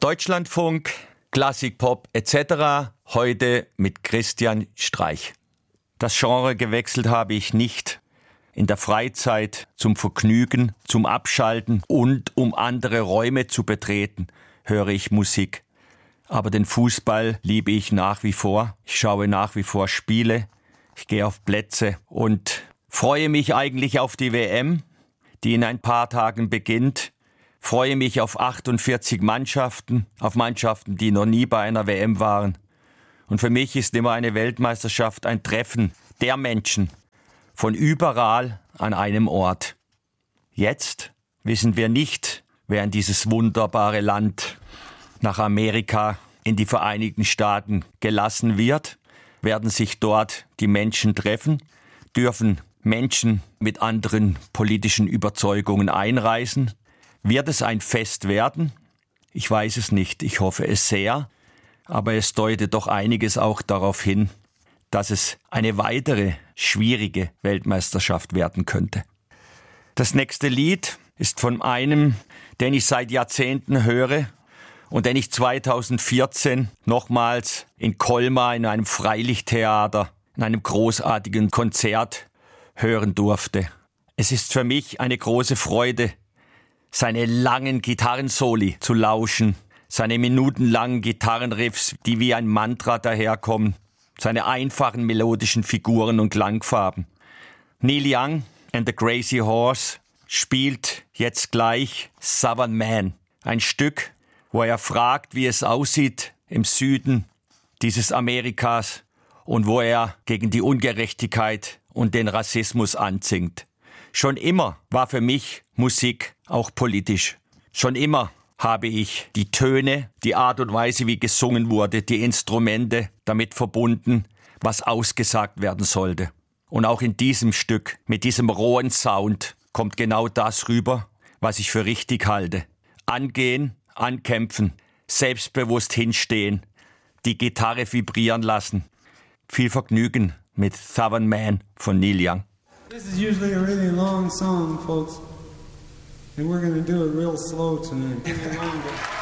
Deutschlandfunk, Klassikpop etc. Heute mit Christian Streich. Das Genre gewechselt habe ich nicht. In der Freizeit, zum Vergnügen, zum Abschalten und um andere Räume zu betreten, höre ich Musik. Aber den Fußball liebe ich nach wie vor. Ich schaue nach wie vor Spiele. Ich gehe auf Plätze und freue mich eigentlich auf die WM, die in ein paar Tagen beginnt. Freue mich auf 48 Mannschaften, auf Mannschaften, die noch nie bei einer WM waren. Und für mich ist immer eine Weltmeisterschaft ein Treffen der Menschen von überall an einem Ort. Jetzt wissen wir nicht, wer in dieses wunderbare Land nach Amerika, in die Vereinigten Staaten gelassen wird. Werden sich dort die Menschen treffen? Dürfen Menschen mit anderen politischen Überzeugungen einreisen? Wird es ein Fest werden? Ich weiß es nicht, ich hoffe es sehr. Aber es deutet doch einiges auch darauf hin, dass es eine weitere schwierige Weltmeisterschaft werden könnte. Das nächste Lied ist von einem, den ich seit Jahrzehnten höre und den ich 2014 nochmals in Colmar in einem Freilichttheater, in einem großartigen Konzert hören durfte. Es ist für mich eine große Freude, seine langen Gitarrensoli zu lauschen, seine minutenlangen Gitarrenriffs, die wie ein Mantra daherkommen, seine einfachen melodischen Figuren und Klangfarben. Neil Young and the Crazy Horse spielt jetzt gleich Southern Man, ein Stück, wo er fragt, wie es aussieht im Süden dieses Amerikas und wo er gegen die Ungerechtigkeit und den Rassismus ansingt. Schon immer war für mich Musik auch politisch. Schon immer habe ich die Töne, die Art und Weise, wie gesungen wurde, die Instrumente damit verbunden, was ausgesagt werden sollte. Und auch in diesem Stück, mit diesem rohen Sound, kommt genau das rüber, was ich für richtig halte. Angehen, ankämpfen, selbstbewusst hinstehen, die Gitarre vibrieren lassen. Viel Vergnügen mit Southern Man von Neil Young. This is usually a really long song, folks. And we're going to do it real slow tonight.